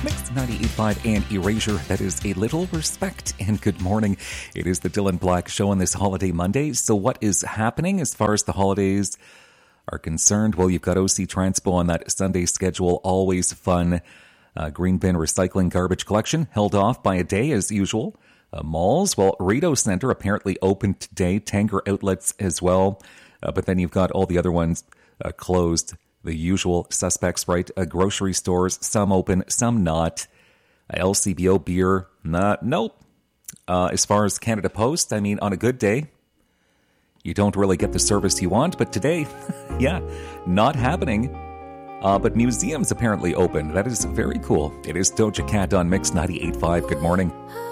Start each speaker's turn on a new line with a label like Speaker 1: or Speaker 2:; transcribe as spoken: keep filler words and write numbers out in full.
Speaker 1: Mix ninety-eight point five and Erasure. That is a little respect and good morning. It is the Dylan Black Show on this holiday Monday. So what is happening as far as the holidays are concerned? Well, you've got O C Transpo on that Sunday schedule. Always fun. Uh, green bin recycling garbage collection held off by a day as usual. Uh, malls, well, Rideau Center apparently open today. Tanger outlets as well. Uh, but then you've got all the other ones uh, closed. The usual suspects, right? Uh, grocery stores, some open, some not. Uh, L C B O beer, nah, nope. Uh, as far as Canada Post, I mean, on a good day, you don't really get the service you want. But today, yeah, not happening. Uh, but museums apparently open. That is very cool. It is Doja Cat on Mix ninety-eight point five. Good morning.